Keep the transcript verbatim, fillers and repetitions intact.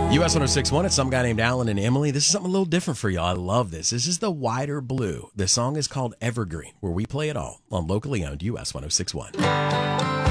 U S one oh six point one, it's some guy named Alan and Emily. This is something a little different for y'all. I love this. This is the Wider Blue. The song is called Evergreen, where we play it all on locally owned U S one oh six point one.